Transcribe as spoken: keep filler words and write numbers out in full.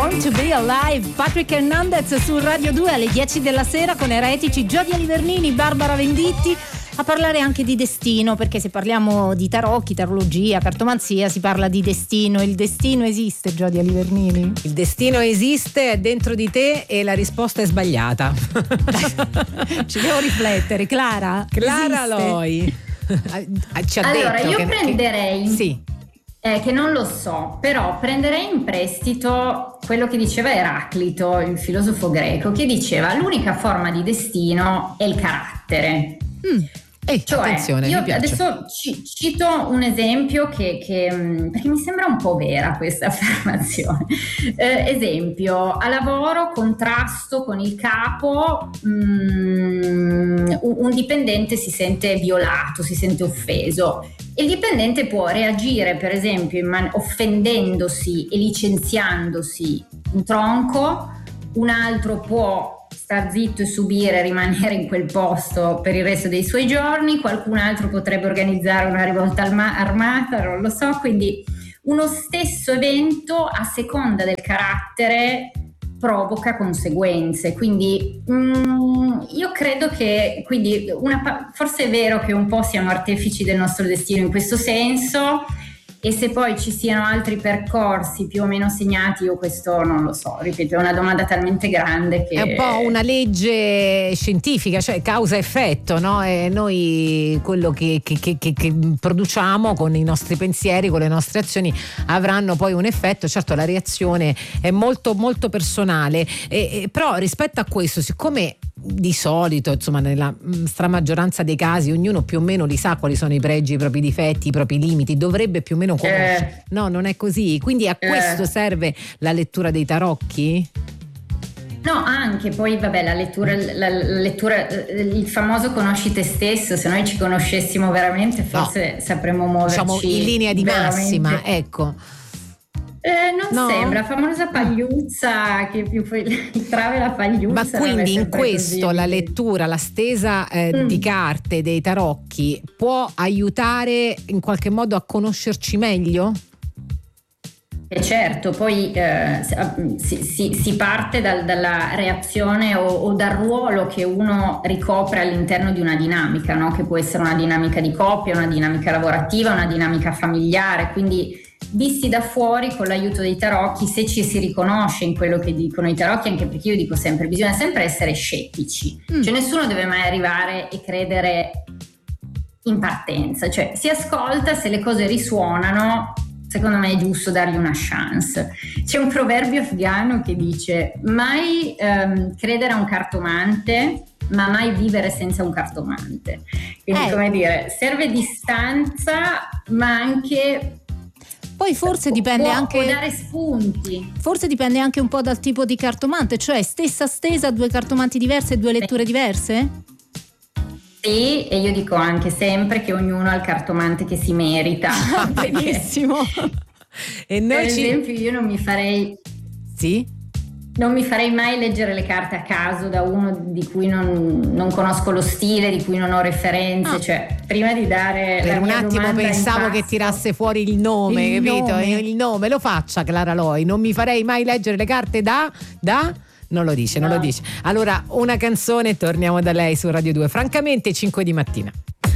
Born to be Alive, Patrick Hernandez su Radio due alle dieci della sera con Eretici, Giodia Livernini, Barbara Venditti a parlare anche di destino, perché se parliamo di tarocchi, tarologia, cartomanzia si parla di destino. Il destino esiste, Giodia Livernini? Il destino esiste, è dentro di te e la risposta è sbagliata. Ci devo riflettere. Clara? Clara esiste? Loi ci ha allora detto io che, prenderei che, sì. eh, che non lo so, però prenderei in prestito quello che diceva Eraclito, il filosofo greco, che diceva l'unica forma di destino è il carattere. mm. Ehi, cioè, attenzione, io mi piace. adesso ci, cito un esempio che, che perché mi sembra un po' vera questa affermazione. Eh, esempio, a lavoro contrasto con il capo, mm, un, un dipendente si sente violato, si sente offeso. Il dipendente può reagire, per esempio, in man- offendendosi e licenziandosi un tronco, un altro può star zitto e subire, rimanere in quel posto per il resto dei suoi giorni, qualcun altro potrebbe organizzare una rivolta armata, non lo so, quindi uno stesso evento a seconda del carattere provoca conseguenze, quindi mm, io credo che quindi una, forse è vero che un po' siamo artefici del nostro destino in questo senso, e se poi ci siano altri percorsi più o meno segnati, io questo non lo so, ripeto, è una domanda talmente grande che è un po' una legge scientifica, cioè causa-effetto, no? E noi quello che, che, che, che produciamo con i nostri pensieri, con le nostre azioni avranno poi un effetto. Certo, la reazione è molto molto personale, e, e, però rispetto a questo, siccome di solito, insomma, nella stramaggioranza dei casi ognuno più o meno li sa quali sono i pregi, i propri difetti, i propri limiti, dovrebbe più o meno conoscere. Eh. No, non è così. Quindi a questo eh. serve la lettura dei tarocchi? No, anche poi vabbè la lettura, la, la lettura, il famoso conosci te stesso. Se noi ci conoscessimo veramente, forse no. sapremmo muoverci, diciamo, in linea di veramente. massima, ecco. Eh, non no? sembra, famosa pagliuzza, che più il trave la pagliuzza. Ma quindi in questo così. La lettura, la stesa eh, mm. di carte dei tarocchi può aiutare in qualche modo a conoscerci meglio? E certo, poi eh, si, si, si parte dal, dalla reazione o, o dal ruolo che uno ricopre all'interno di una dinamica, no? Che può essere una dinamica di coppia, una dinamica lavorativa, una dinamica familiare, quindi visti da fuori con l'aiuto dei tarocchi, se ci si riconosce in quello che dicono i tarocchi, anche perché io dico sempre, bisogna sempre essere scettici, mm. cioè nessuno deve mai arrivare e credere in partenza, cioè si ascolta, se le cose risuonano, secondo me è giusto dargli una chance. C'è un proverbio afghano che dice mai um, credere a un cartomante, ma mai vivere senza un cartomante. Quindi eh. come dire, serve distanza, ma anche poi forse dipende può, anche può dare spunti. Forse dipende anche un po' dal tipo di cartomante, cioè stessa stesa, due cartomanti diverse, due letture diverse? Sì, e io dico anche sempre che ognuno ha il cartomante che si merita. Benissimo. E noi per ci... esempio io non mi farei Sì? Non mi farei mai leggere le carte a caso da uno di cui non, non conosco lo stile, di cui non ho referenze, ah. cioè prima di dare per la un mia attimo pensavo che tirasse fuori il nome, il capito? Nome. Il nome lo faccia Clara Loi, non mi farei mai leggere le carte da da non lo dice, no. non lo dice. Allora una canzone e torniamo da lei su Radio due, francamente cinque di mattina.